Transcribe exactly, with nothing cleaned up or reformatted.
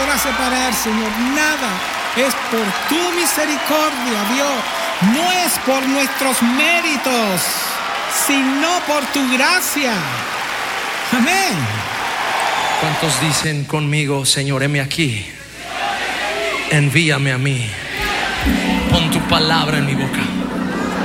podrá separar, Señor. Nada. Es por tu misericordia, Dios. No es por nuestros méritos, sino por tu gracia. Amén. ¿Cuántos dicen conmigo, Señor, heme aquí? Envíame a mí. Pon tu palabra en mi boca.